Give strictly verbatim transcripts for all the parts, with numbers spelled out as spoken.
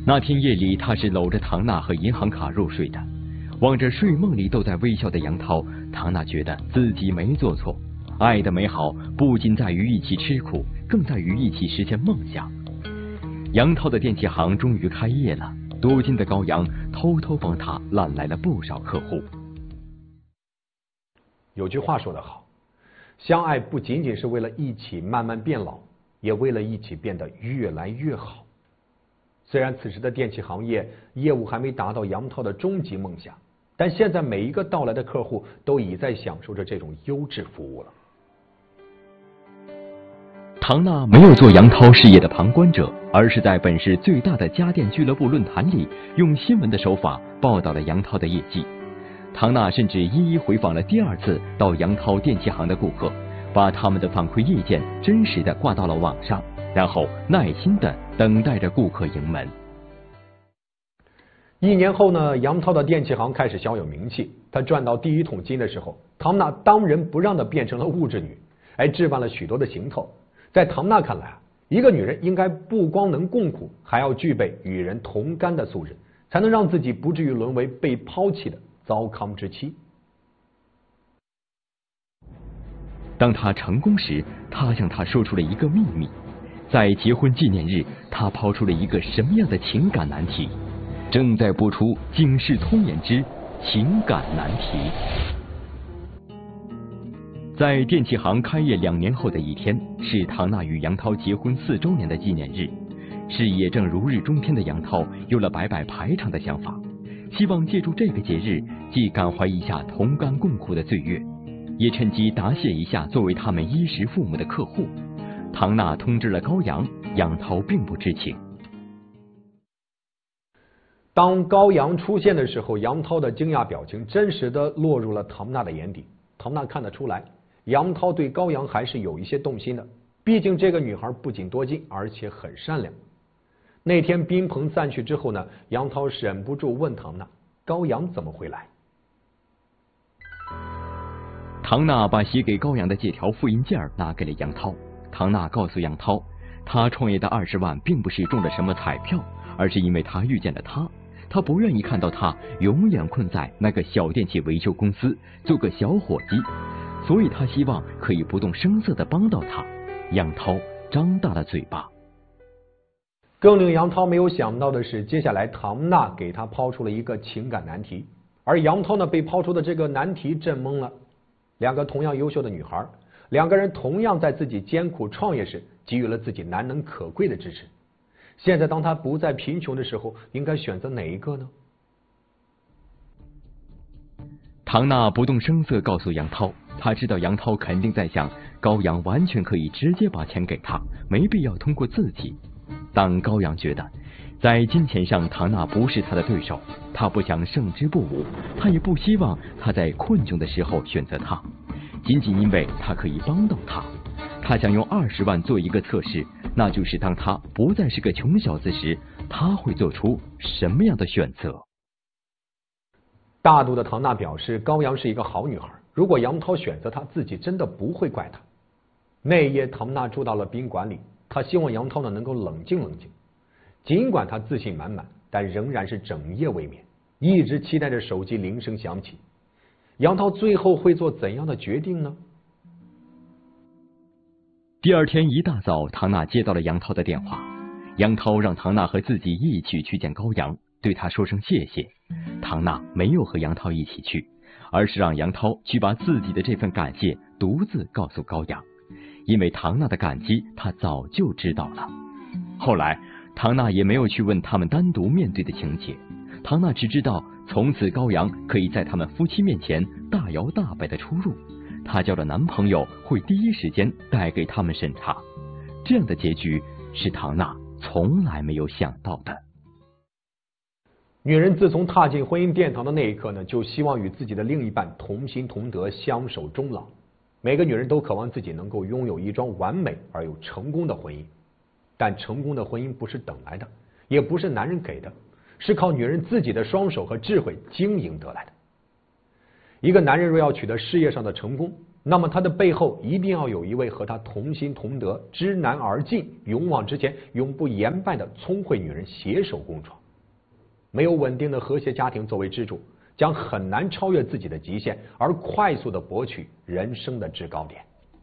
那天夜里，他是搂着唐娜和银行卡入睡的。望着睡梦里都在微笑的杨涛，唐娜觉得自己没做错。爱的美好不仅在于一起吃苦，更在于一起实现梦想。杨涛的电器行终于开业了，多金的高阳偷偷帮他揽来了不少客户。 有句话说得好，相爱不仅仅是为了一起慢慢变老，也为了一起变得越来越好。虽然此时的电器行业业务还没达到杨涛的终极梦想，但现在每一个到来的客户都已在享受着这种优质服务了。 唐娜没有做杨涛事业的旁观者，而是在本市最大的家电俱乐部论坛里，用新闻的手法报道了杨涛的业绩。唐娜甚至一一回访了第二次到杨涛电器行的顾客，把他们的反馈意见真实的挂到了网上，然后耐心的等待着顾客迎门。 一年后呢，杨涛的电器行开始小有名气。他赚到第一桶金的时候，唐娜当仁不让的变成了物质女，还置办了许多的行头。在唐娜看来啊，一个女人应该不光能共苦，还要具备与人同甘的素质，才能让自己不至于沦为被抛弃的糟糠之妻。 当他成功时，他向他说出了一个秘密。在结婚纪念日，他抛出了一个什么样的情感难题？正在播出《警世通言之情感难题》。在电器行开业两年后的一天，是唐娜与杨涛结婚四周年的纪念日。事业正如日中天的杨涛有了摆摆排场的想法，希望借助这个节日，既感怀一下同甘共苦的岁月，也趁机答谢一下作为他们衣食父母的客户。唐娜通知了高阳，杨涛并不知情。 当高阳出现的时候，杨涛的惊讶表情真实的落入了唐娜的眼底。唐娜看得出来，杨涛对高阳还是有一些动心的，毕竟这个女孩不仅多金，而且很善良。那天宾朋散去之后呢，杨涛忍不住问唐娜，高阳怎么会来？ 唐娜把写给高阳的借条复印件拿给了杨涛。唐娜告诉杨涛，他创业的二十万并不是中了什么彩票，而是因为他遇见了他。他不愿意看到他永远困在那个小电器维修公司做个小伙计，所以他希望可以不动声色地帮到他。杨涛张大了嘴巴。 更令杨涛没有想到的是，接下来唐娜给他抛出了一个情感难题，而杨涛呢，被抛出的这个难题震懵了。两个同样优秀的女孩，两个人同样在自己艰苦创业时给予了自己难能可贵的支持。现在当他不再贫穷的时候，应该选择哪一个呢？ 唐娜不动声色告诉杨涛，他知道杨涛肯定在想，高阳完全可以直接把钱给他，没必要通过自己。但高阳觉得，在金钱上唐娜不是他的对手，他不想胜之不武，他也不希望他在困窘的时候选择他，仅仅因为他可以帮到他。他想用二十万做一个测试，那就是当他不再是个穷小子时，他会做出什么样的选择。 大度的唐娜表示，高阳是一个好女孩，如果杨涛选择她，自己真的不会怪她。那夜唐娜住到了宾馆里，她希望杨涛呢能够冷静冷静。尽管她自信满满，但仍然是整夜未眠，一直期待着手机铃声响起。杨涛最后会做怎样的决定呢？ 第二天一大早，唐娜接到了杨涛的电话。杨涛让唐娜和自己一起去见高阳，对他说声谢谢。唐娜没有和杨涛一起去，而是让杨涛去把自己的这份感谢独自告诉高阳，因为唐娜的感激他早就知道了。后来唐娜也没有去问他们单独面对的情节，唐娜只知道从此高阳可以在他们夫妻面前大摇大摆的出入，她交的男朋友会第一时间带给他们审查。这样的结局是唐娜从来没有想到的。 女人自从踏进婚姻殿堂的那一刻呢，就希望与自己的另一半同心同德，相守终老。每个女人都渴望自己能够拥有一桩完美而又成功的婚姻，但成功的婚姻不是等来的，也不是男人给的，是靠女人自己的双手和智慧经营得来的。一个男人若要取得事业上的成功， 那么他的背后一定要有一位和他同心同德、知难而进、勇往直前、永不言败的聪慧女人携手共创。没有稳定的和谐家庭作为支柱，将很难超越自己的极限，而快速的博取人生的制高点。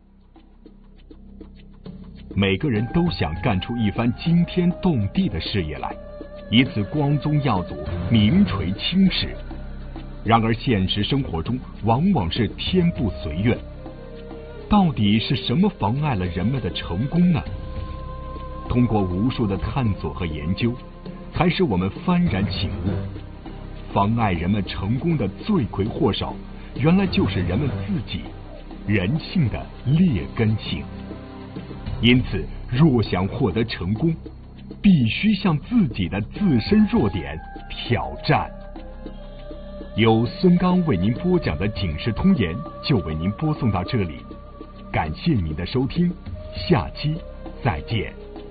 每个人都想干出一番惊天动地的事业来，以此光宗耀祖、名垂青史。然而现实生活中往往是天不随愿，到底是什么妨碍了人们的成功呢？通过无数的探索和研究，才使我们幡然醒悟，妨碍人们成功的罪魁祸首，原来就是人们自己，人性的劣根性。因此，若想获得成功，必须向自己的自身弱点挑战。由孙刚为您播讲的《警世通言》就为您播送到这里，感谢您的收听，下期再见。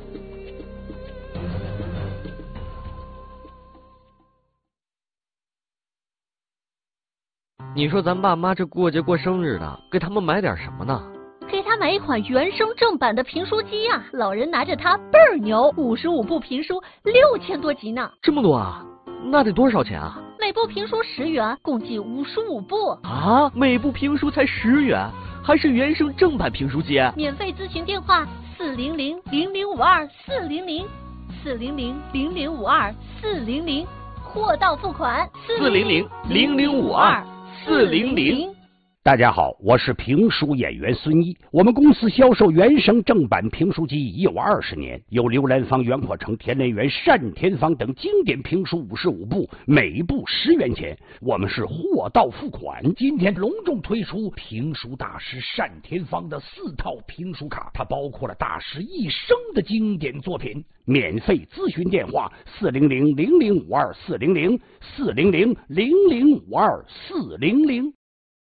你说咱爸妈这过节过生日的，给他们买点什么呢？ 给他买一款原声正版的评书机啊！老人拿着它倍儿牛，五十五部评书，六千多集呢。 这么多啊？那得多少钱啊？ 每部评书十元，共计五十五部啊！每部评书才十元，还是原声正版评书机？ 免费咨询电话：四零零零零五二四零零四零零零零五二四零零，货到付款。 四零零零零五二四零零。 大家好，我是评书演员孙一。我们公司销售原声正版评书机已有二十年，有刘兰芳、袁阔成、田连元、单田芳等经典评书五十五部，每部十元钱。我们是货到付款。今天隆重推出评书大师单田芳的四套评书卡，它包括了大师一生的经典作品。免费咨询电话：四零零零零五二四零零四零零零零五二四零零。